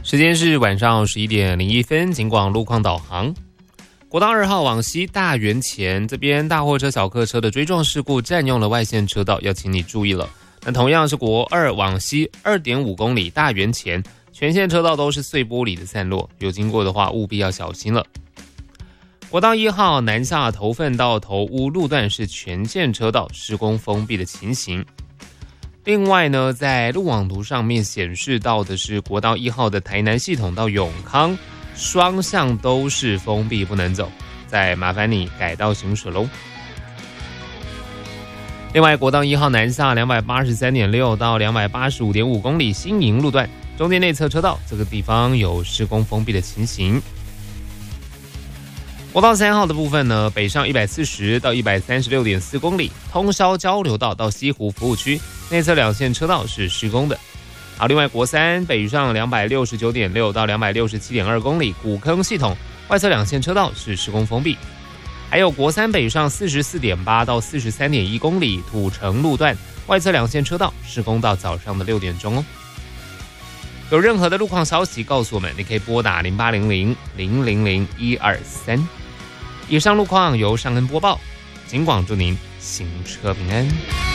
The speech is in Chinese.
时间是晚上11:01，警广路况导航。国道2号往西大园前这边大货车、小客车的追撞事故占用了外线车道，要请你注意了。那同样是国2往西2.5公里大园前，全线车道都是碎玻璃的散落，有经过的话务必要小心了。国道1号南下头份到头屋路段是全线车道施工封闭的情形。另外呢，在路网图上面显示到的是国道1号的台南系统到永康双向都是封闭不能走，再麻烦你改道行驶咯。另外国道1号南下283.6到285.5公里新营路段中间内侧车道这个地方有施工封闭的情形。国道3号的部分呢，北上140到136.4公里通霄交流道到西湖服务区内侧两线车道是施工的。好，另外国3北上269.6到267.2公里古坑系统外侧两线车道是施工封闭。还有国3北上44.8到43.1公里土城路段外侧两线车道施工到早上的6点钟哦。有任何的路况消息告诉我们，你可以拨打0800-000-123。以上路况由尚恩播报，警广祝您行车平安。